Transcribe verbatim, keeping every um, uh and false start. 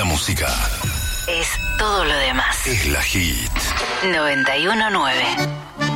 La música es todo lo demás. es la hit. noventa y uno nueve